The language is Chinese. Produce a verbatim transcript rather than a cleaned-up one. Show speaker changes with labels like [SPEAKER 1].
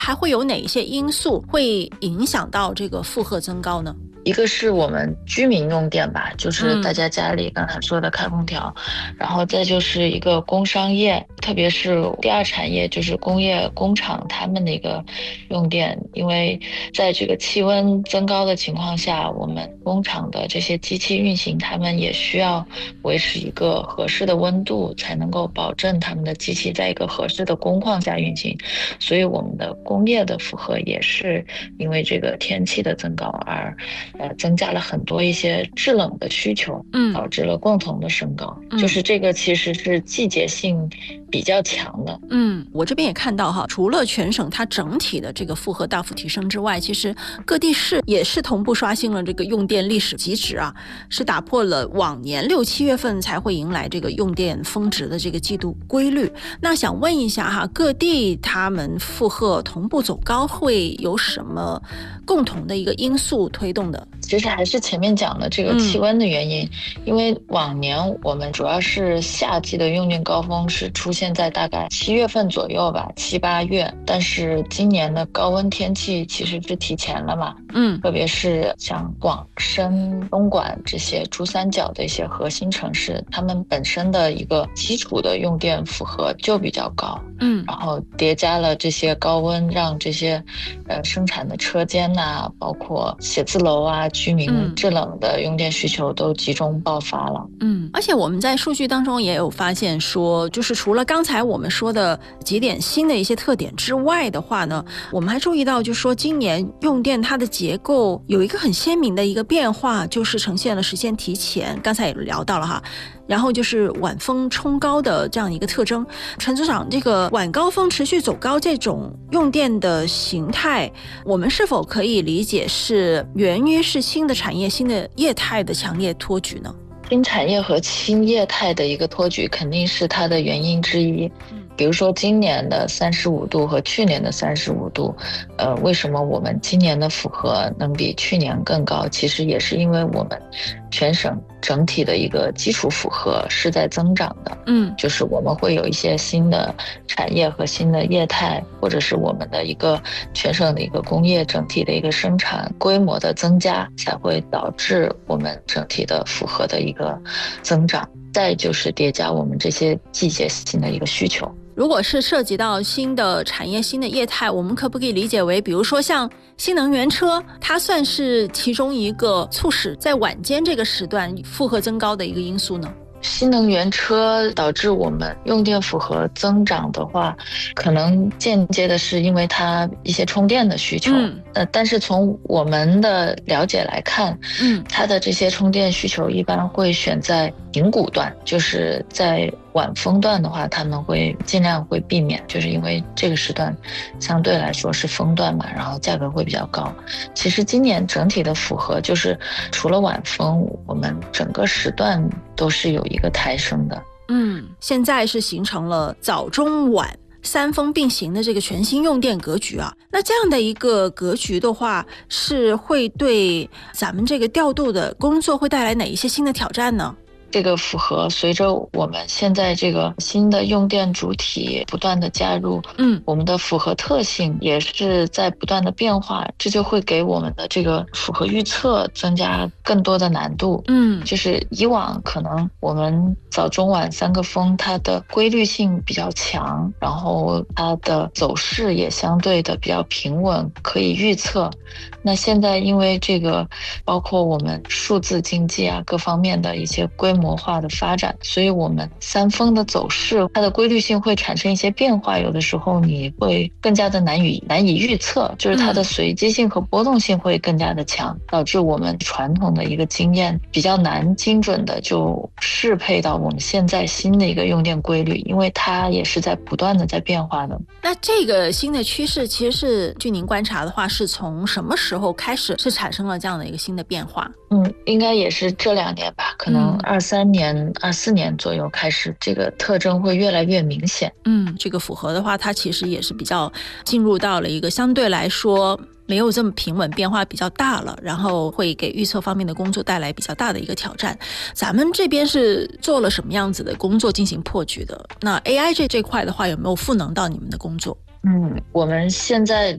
[SPEAKER 1] 还会有哪一些因素会影响到这个负荷增高呢？
[SPEAKER 2] 一个是我们居民用电吧，就是大家家里刚才说的开空调、嗯、然后再就是一个工商业，特别是第二产业，就是工业工厂他们的一个用电，因为在这个气温增高的情况下，我们工厂的这些机器运行，他们也需要维持一个合适的温度，才能够保证他们的机器在一个合适的工况下运行，所以我们的工业的负荷也是因为这个天气的增高而呃，增加了很多一些制冷的需求，嗯，导致了共同的升高、嗯、就是这个其实是季节性比较强的。
[SPEAKER 1] 嗯，我这边也看到哈，除了全省它整体的这个负荷大幅提升之外，其实各地市也是同步刷新了这个用电历史极值啊，是打破了往年六七月份才会迎来这个用电峰值的这个季度规律。那想问一下哈，各地他们负荷同步走高会有什么共同的一个因素推动的？
[SPEAKER 2] 其实还是前面讲的这个气温的原因、嗯、因为往年我们主要是夏季的用电高峰是出现在大概七月份左右吧，七八月，但是今年的高温天气其实是提前了嘛，嗯，特别是像广深、东莞这些珠三角的一些核心城市，他们本身的一个基础的用电负荷就比较高，嗯，然后叠加了这些高温，让这些呃生产的车间呐、啊，包括写字楼啊、居民制冷的用电需求都集中爆发了。
[SPEAKER 1] 嗯，而且我们在数据当中也有发现说，就是除了刚才我们说的几点新的一些特点之外的话呢，我们还注意到就是说今年用电它的结构有一个很鲜明的一个变化，就是呈现了时间提前，刚才也聊到了哈，然后就是晚峰冲高的这样一个特征。陈组长，这个晚高峰持续走高这种用电的形态，我们是否可以理解是源于是新的产业、新的业态的强烈托举呢？
[SPEAKER 2] 新产业和新业态的一个托举肯定是它的原因之一。比如说今年的三十五度和去年的三十五度，呃，为什么我们今年的负荷能比去年更高？其实也是因为我们全省整体的一个基础负荷是在增长的。嗯，就是我们会有一些新的产业和新的业态，或者是我们的一个全省的一个工业整体的一个生产规模的增加，才会导致我们整体的负荷的一个增长。再就是叠加我们这些季节性的一个需求。
[SPEAKER 1] 如果是涉及到新的产业、新的业态，我们可不可以理解为比如说像新能源车，它算是其中一个促使在晚间这个时段负荷增高的一个因素呢？
[SPEAKER 2] 新能源车导致我们用电负荷增长的话，可能间接的是因为它一些充电的需求。嗯、呃，但是从我们的了解来看，嗯，它的这些充电需求一般会选在顶谷段，就是在晚峰段的话，他们会尽量会避免，就是因为这个时段相对来说是峰段嘛，然后价格会比较高。其实今年整体的负荷就是除了晚峰，我们整个时段都是有一个抬升的。
[SPEAKER 1] 嗯，现在是形成了早中晚三峰并行的这个全新用电格局啊。那这样的一个格局的话，是会对咱们这个调度的工作会带来哪一些新的挑战呢？
[SPEAKER 2] 这个负荷随着我们现在这个新的用电主体不断的加入，嗯，我们的负荷特性也是在不断的变化，这就会给我们的这个负荷预测增加更多的难度。嗯，就是以往可能我们早中晚三个峰它的规律性比较强，然后它的走势也相对的比较平稳，可以预测。那现在因为这个包括我们数字经济啊各方面的一些规模化的发展，所以我们三峰的走势它的规律性会产生一些变化，有的时候你会更加的难以难以预测，就是它的随机性和波动性会更加的强，导致我们传统的一个经验比较难精准的就适配到我们现在新的一个用电规律，因为它也是在不断的在变化的。
[SPEAKER 1] 那这个新的趋势其实是据您观察的话，是从什么时候开始是产生了这样的一个新的变化？
[SPEAKER 2] 嗯，应该也是这两年吧，可能二三年、二四年左右开始，这个特征会越来越明显。
[SPEAKER 1] 嗯，这个符合的话，它其实也是比较进入到了一个相对来说没有这么平稳，变化比较大了，然后会给预测方面的工作带来比较大的一个挑战。咱们这边是做了什么样子的工作进行破局的？那 A I 这这块的话，有没有赋能到你们的工作？
[SPEAKER 2] 嗯，我们现在